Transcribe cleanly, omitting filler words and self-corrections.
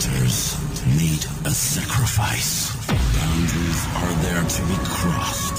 hunters need a sacrifice. Boundaries are there to be crossed.